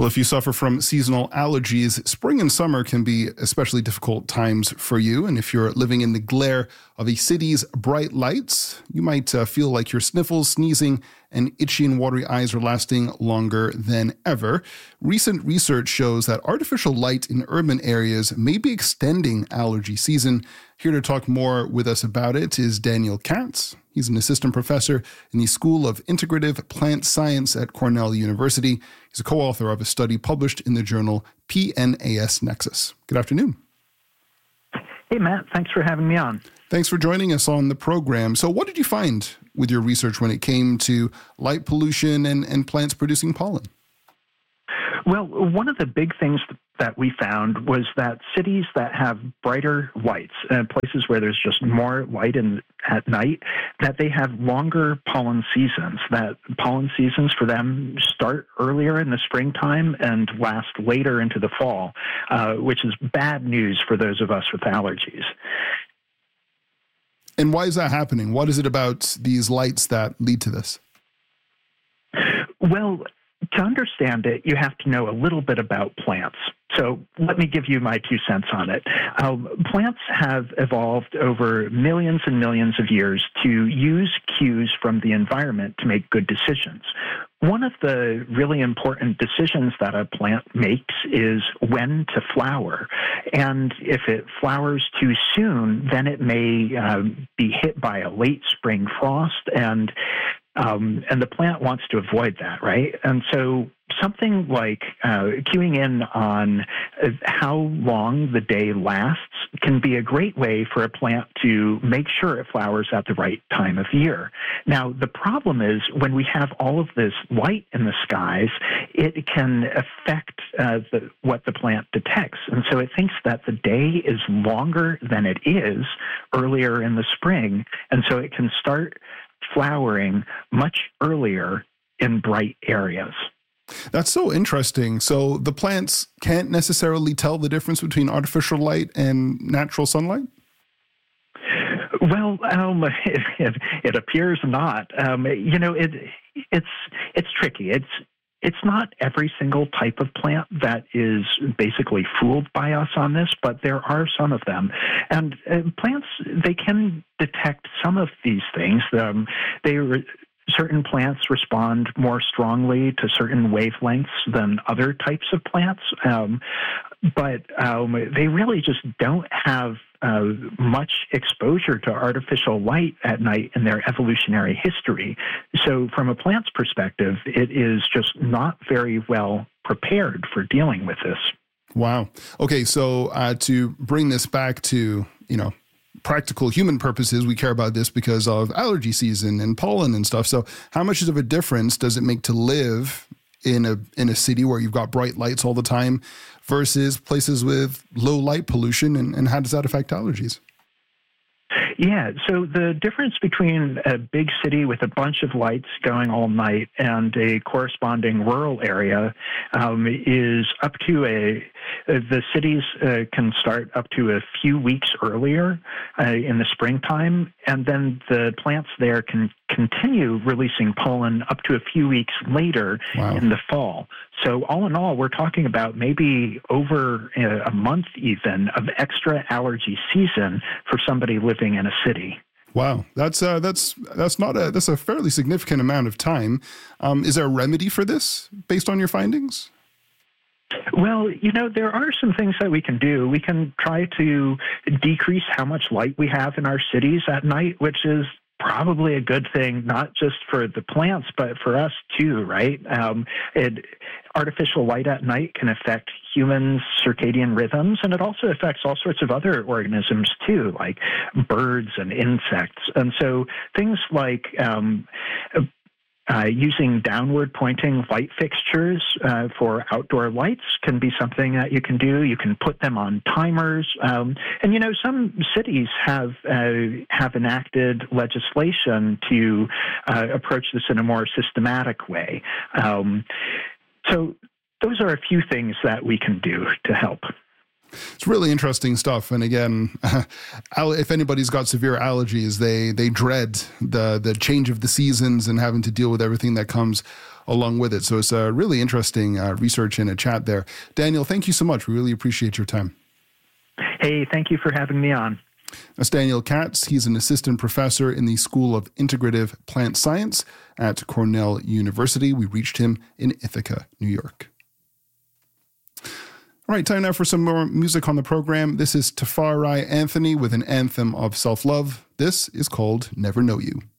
Well, if you suffer from seasonal allergies, spring and summer can be especially difficult times for you. And if you're living in the glare of a city's bright lights, you might feel like your sniffles, sneezing, and itchy and watery eyes are lasting longer than ever. Recent research shows that artificial light in urban areas may be extending allergy season. Here to talk more with us about it is Daniel Katz. He's an assistant professor in the School of Integrative Plant Science at Cornell University. He's a co-author of a study published in the journal PNAS Nexus. Good afternoon. Hey, Matt. Thanks for having me on. Thanks for joining us on the program. So what did you find with your research when it came to light pollution and plants producing pollen? Well, one of the big things that we found was that cities that have brighter lights, places where there's just more light at night, that they have longer pollen seasons, that pollen seasons for them start earlier in the springtime and last later into the fall, which is bad news for those of us with allergies. And why is that happening? What is it about these lights that lead to this? Well, to understand it, you have to know a little bit about plants. So let me give you my 2 cents on it. Plants have evolved over millions and millions of years to use cues from the environment to make good decisions. One of the really important decisions that a plant makes is when to flower. And if it flowers too soon, then it may be hit by a late spring frost, and the plant wants to avoid that, right? And so something like cueing in on how long the day lasts can be a great way for a plant to make sure it flowers at the right time of year. Now, the problem is when we have all of this light in the skies, it can affect what the plant detects. And so it thinks that the day is longer than it is earlier in the spring, and so it can start flowering much earlier in bright areas. That's so interesting. So the plants can't necessarily tell the difference between artificial light and natural sunlight? Well, it appears not. It's tricky. It's not every single type of plant that is basically fooled by us on this, but there are some of them. And plants, they can detect some of these things. Certain plants respond more strongly to certain wavelengths than other types of plants, but they really just don't have much exposure to artificial light at night in their evolutionary history. So from a plant's perspective, it is just not very well prepared for dealing with this. Wow. Okay, so to bring this back to, practical human purposes, we care about this because of allergy season and pollen and stuff. So how much of a difference does it make to live in a city where you've got bright lights all the time versus places with low light pollution, and how does that affect allergies? Yeah, so the difference between a big city with a bunch of lights going all night and a corresponding rural area is up to the cities can start up to a few weeks earlier in the springtime, and then the plants there can continue releasing pollen up to a few weeks later in the fall. So all in all, we're talking about maybe over a month even of extra allergy season for somebody living in a city. Wow, that's a fairly significant amount of time. Is there a remedy for this based on your findings? Well, there are some things that we can do. We can try to decrease how much light we have in our cities at night, which is probably a good thing, not just for the plants, but for us too, right? Artificial light at night can affect humans' circadian rhythms, and it also affects all sorts of other organisms too, like birds and insects. And so things like using downward pointing light fixtures for outdoor lights can be something that you can do. You can put them on timers. And some cities have enacted legislation to approach this in a more systematic way. So those are a few things that we can do to help. It's really interesting stuff. And again, if anybody's got severe allergies, they dread the change of the seasons and having to deal with everything that comes along with it. So it's a really interesting research and a chat there. Daniel, thank you so much. We really appreciate your time. Hey, thank you for having me on. That's Daniel Katz. He's an assistant professor in the School of Integrative Plant Science at Cornell University. We reached him in Ithaca, New York. All right, time now for some more music on the program. This is Tafari Anthony with an anthem of self-love. This is called Never Know You.